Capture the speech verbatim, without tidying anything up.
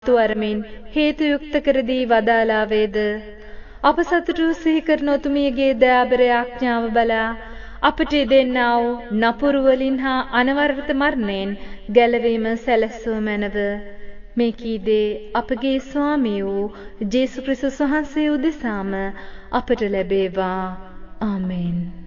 තුවරමින් හේතු යුක්ත කර දී වදාලා වේද අප සතුටු සිහි කරන උතුමියගේ දයාබර ආඥාව බලා අපට දෙන්නා වූ නපුරු වලින් හා අනවරත මරණයෙන් ගැලවීම සැලසූ මැනව මේ කීදේ අපගේ ස්වාමී වූ ජේසුස් ක්‍රිස්තුස් වහන්සේ උදෙසාම අපට ලැබේවා ආමෙන්.